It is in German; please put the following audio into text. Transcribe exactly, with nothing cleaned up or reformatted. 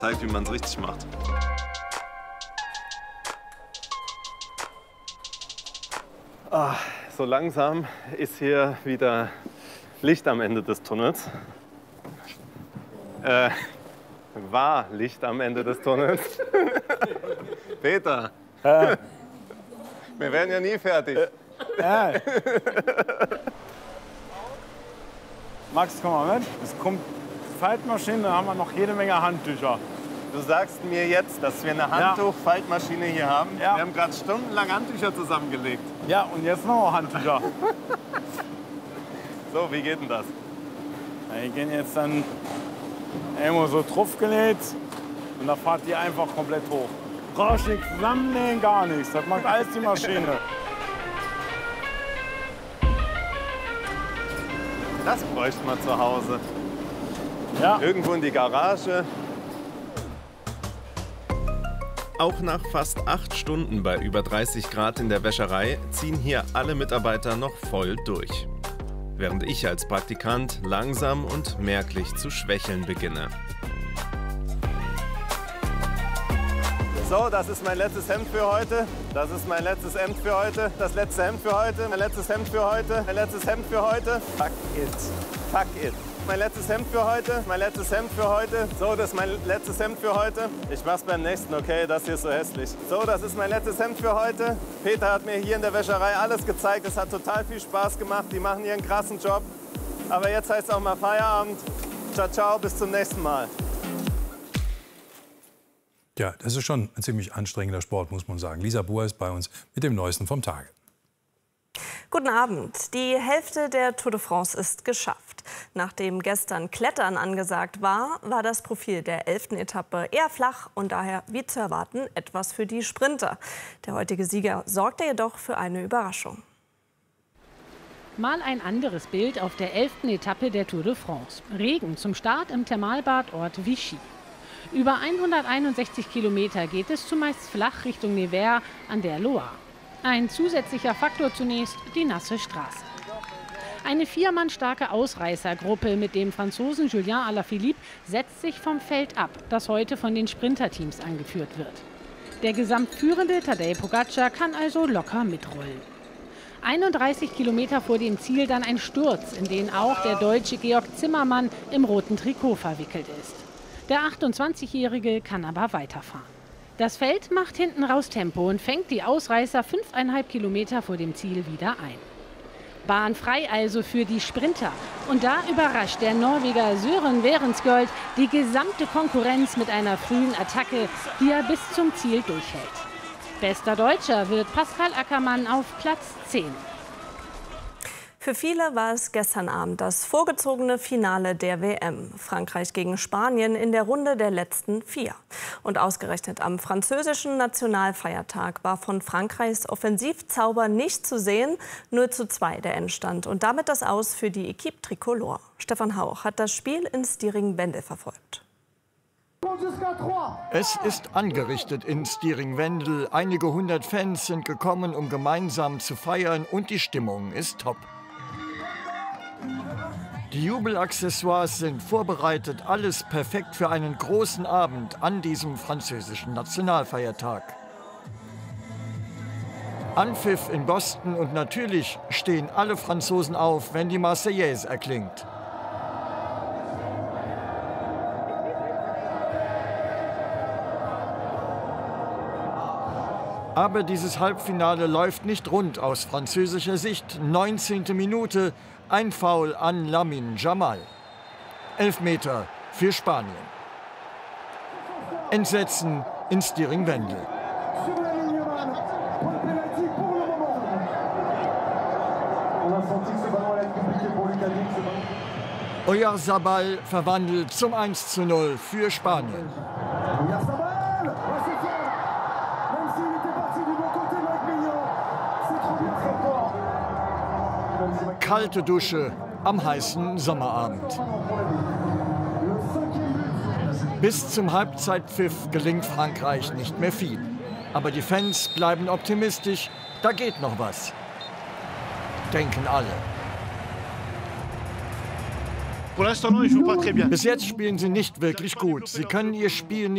Zeigt, wie man es richtig macht. Ah, so langsam ist hier wieder Licht am Ende des Tunnels. Äh, war Licht am Ende des Tunnels. Peter, Äh. wir werden ja nie fertig. Äh. Max, komm mal mit. Es kommt Faltmaschine, da haben wir noch jede Menge Handtücher. Du sagst mir jetzt, dass wir eine Handtuch-Faltmaschine hier haben? Ja. Wir haben gerade stundenlang Handtücher zusammengelegt. Ja, und jetzt noch Handtücher. So, wie geht denn das? Ja, die gehen jetzt dann irgendwo so draufgelegt und da fahrt die einfach komplett hoch. Brauchst nichts zusammennähen, gar nichts. Das macht alles die Maschine. Das bräuchte man zu Hause. Ja. Irgendwo in die Garage. Auch nach fast acht Stunden bei über dreißig Grad in der Wäscherei ziehen hier alle Mitarbeiter noch voll durch. Während ich als Praktikant langsam und merklich zu schwächeln beginne. So, das ist mein letztes Hemd für heute. Das ist mein letztes Hemd für heute. Das letzte Hemd für heute. Mein letztes Hemd für heute. Mein letztes Hemd für heute. Fuck it. Fuck it. Mein letztes Hemd für heute. Mein letztes Hemd für heute. So, das ist mein letztes Hemd für heute. Ich mach's beim nächsten, okay? Das hier ist so hässlich. So, das ist mein letztes Hemd für heute. Peter hat mir hier in der Wäscherei alles gezeigt. Es hat total viel Spaß gemacht. Die machen hier einen krassen Job. Aber jetzt heißt es auch mal Feierabend. Ciao, ciao, bis zum nächsten Mal. Ja, das ist schon ein ziemlich anstrengender Sport, muss man sagen. Lisa Buhr ist bei uns mit dem Neuesten vom Tage. Guten Abend. Die Hälfte der Tour de France ist geschafft. Nachdem gestern Klettern angesagt war, war das Profil der elften Etappe eher flach und daher, wie zu erwarten, etwas für die Sprinter. Der heutige Sieger sorgte jedoch für eine Überraschung. Mal ein anderes Bild auf der elften Etappe der Tour de France. Regen zum Start im Thermalbadort Vichy. Über hunderteinundsechzig Kilometer geht es zumeist flach Richtung Nevers an der Loire. Ein zusätzlicher Faktor zunächst die nasse Straße. Eine viermann starke Ausreißergruppe mit dem Franzosen Julien Alaphilippe setzt sich vom Feld ab, das heute von den Sprinterteams angeführt wird. Der gesamtführende Tadej Pogacar kann also locker mitrollen. einunddreißig Kilometer vor dem Ziel dann ein Sturz, in den auch der Deutsche Georg Zimmermann im roten Trikot verwickelt ist. Der achtundzwanzigjährige kann aber weiterfahren. Das Feld macht hinten raus Tempo und fängt die Ausreißer fünfeinhalb Kilometer vor dem Ziel wieder ein. Bahnfrei also für die Sprinter. Und da überrascht der Norweger Søren Werenskjold die gesamte Konkurrenz mit einer frühen Attacke, die er bis zum Ziel durchhält. Bester Deutscher wird Pascal Ackermann auf Platz zehn. Für viele war es gestern Abend das vorgezogene Finale der W M. Frankreich gegen Spanien in der Runde der letzten vier. Und ausgerechnet am französischen Nationalfeiertag war von Frankreichs Offensivzauber nicht zu sehen. null zu zwei der Endstand und damit das Aus für die Equipe Tricolore. Stefan Hauch hat das Spiel in Stiring-Wendel verfolgt. Es ist angerichtet in Stiring-Wendel. Einige hundert Fans sind gekommen, um gemeinsam zu feiern und die Stimmung ist top. Die Jubelaccessoires sind vorbereitet, alles perfekt für einen großen Abend an diesem französischen Nationalfeiertag. Anpfiff in Boston und natürlich stehen alle Franzosen auf, wenn die Marseillaise erklingt. Aber dieses Halbfinale läuft nicht rund aus französischer Sicht. neunzehnte Minute, ein Foul an Lamine Jamal. Elfmeter für Spanien. Entsetzen in Stiring-Wendel. Oyarzabal verwandelt zum eins zu null für Spanien. Kalte Dusche am heißen Sommerabend. Bis zum Halbzeitpfiff gelingt Frankreich nicht mehr viel. Aber die Fans bleiben optimistisch, da geht noch was. Denken alle. Bis jetzt spielen sie nicht wirklich gut. Sie können ihr Spiel nicht